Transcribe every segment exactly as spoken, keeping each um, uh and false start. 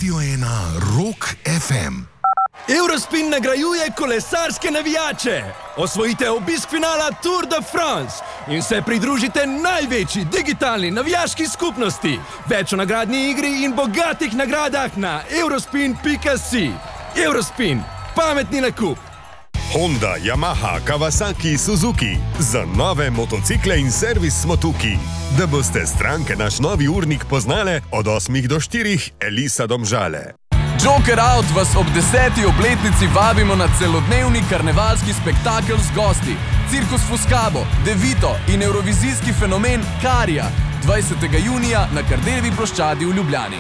Radio ena Rock ef em. Eurospin nagrajuje kolesarske navijače. Osvojite obisk finala Tour de France in se pridružite največji digitalni navijaški skupnosti. Več o nagradni igri in bogatih nagradah na eurospin pika si. Eurospin, pametni nakup. Honda, Yamaha, Kawasaki, Suzuki. Za nove motocikle in servis smo tukaj. Da boste stranke naš novi urnik poznale od osmih do štirih, Elisa Domžale. Joker Out vas ob deseti obletnici vabimo na celodnevni karnevalski spektakel z gosti. Cirkus Fuscabo, Devito in evrovizijski fenomen Karija. dvajsetega junija na Kardeljevi ploščadi v Ljubljani.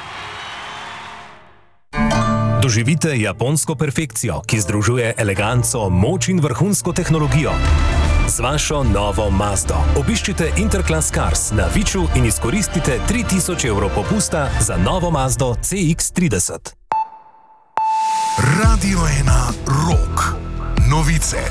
Doživite japonsko perfekcijo, ki združuje eleganco, moč in vrhunsko tehnologijo. Z vašo novo Mazdo obiščite Interclass Cars na Viču in izkoristite tri tisoč evrov popusta za novo Mazdo C X trideset. Radio ena Rock. Novice.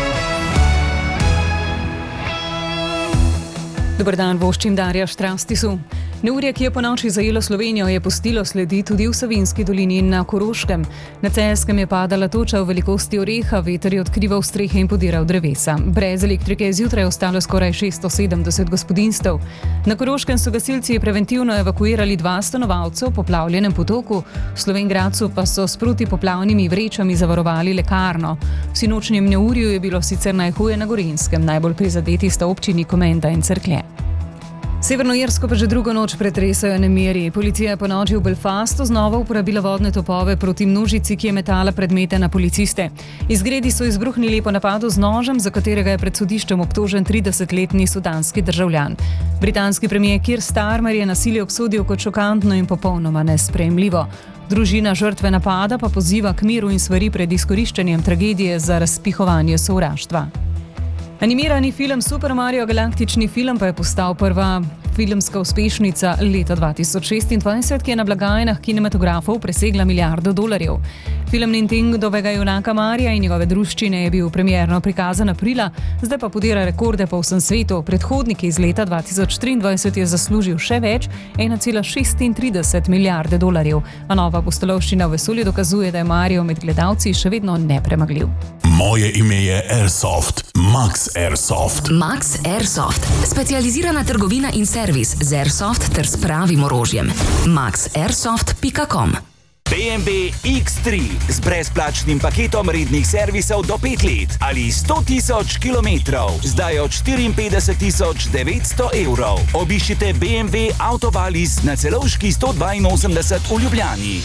Dober dan, voščim Darja Štrastisu. Neurje, ki je po noči zajelo Slovenijo, je pustilo sledi tudi v Savinjski dolini in na Koroškem. Na Celjskem je padala toča v velikosti oreha, veter je odkrival strehe in podiral drevesa. Brez elektrike je zjutraj ostalo skoraj šeststo sedemdeset gospodinjstev. Na Koroškem so gasilci preventivno evakuirali dva stanovalca v poplavljenem potoku, v Slovenj Gradcu pa so s protipoplavnimi vrečami zavarovali lekarno. V sinočnjem neurju je bilo sicer najhuje na Gorenjskem, najbolj prizadeti sta občini Komenda in Cerklje. Severno Irsko pa že drugo noč pretresajo nemiri. Policija je po noči v Belfastu znova uporabila vodne topove proti množici, ki je metala predmete na policiste. Izgredi so izbruhnili po napadu z nožem, za katerega je pred sodiščem obtožen tridesetletni sudanski državljan. Britanski premier Keir Starmer je nasilje obsodil kot šokantno in popolnoma nesprejemljivo. Družina žrtve napada pa poziva k miru in svari pred izkoriščanjem tragedije za razpihovanje sovraštva. Animirani film Super Mario galaktični film pa je postal prva filmska uspešnica leta dva tisoč šestindvajset, ki je na blagajnah kinematografov presegla milijardo dolarjev. Film Nintendovega junaka Marija in njegove druščine je bil premierno prikazan aprila, zdaj pa podira rekorde po vsem svetu. Predhodnik iz leta dva tisoč triindvajset je zaslužil še več, ena cela šestintrideset milijarde dolarjev, a nova pustolovščina v vesolju dokazuje, da je Mario med gledalci še vedno nepremagljiv. Moje ime je Airsoft. Max Airsoft. Max Airsoft. Specializirana trgovina in servis z Airsoft ter s pravim orožjem. max airsoft pika com. B M W X tri z brezplačnim paketom rednih servisov do pet let ali sto tisoč kilometrov, zdaj od štiriinpetdeset tisoč devetsto evrov. Obiščite B M W Autovalis na Celovški sto dvainosemdeset v Ljubljani.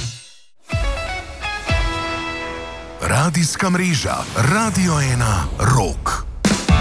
Radijska mreža Radio ena Rock.